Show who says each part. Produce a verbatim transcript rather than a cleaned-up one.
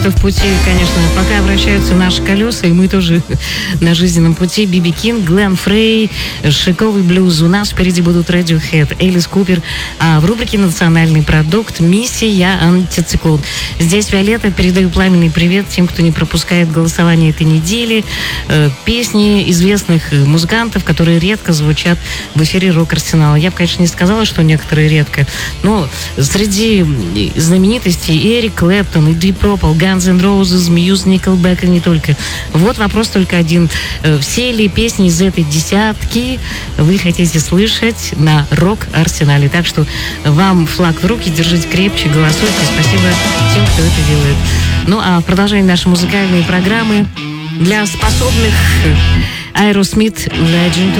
Speaker 1: В пути, конечно, пока вращаются наши колеса, и мы тоже на жизненном пути. Би Би Кинг, Глен Фрей, шиковый блюз. У нас впереди будут Radiohead, Элис Купер. А в рубрике «Национальный продукт» «Миссия антициклон». Здесь Виолетта. Передаю пламенный привет тем, кто не пропускает голосование этой недели. Песни известных музыкантов, которые редко звучат в эфире «Рок-Арсенала». Я бы, конечно, не сказала, что некоторые редко, но среди знаменитостей Эрик Клэптон и Deep Purple, Guns N' Roses, Muse, Nickelback и не только. Вот вопрос только один. Все ли песни из этой десятки вы хотите слышать на Рок-Арсенале? Так что вам флаг в руки, держите крепче, голосуйте. Спасибо тем, кто это делает. Ну а в продолжении нашей музыкальной программы для способных Aerosmith Legend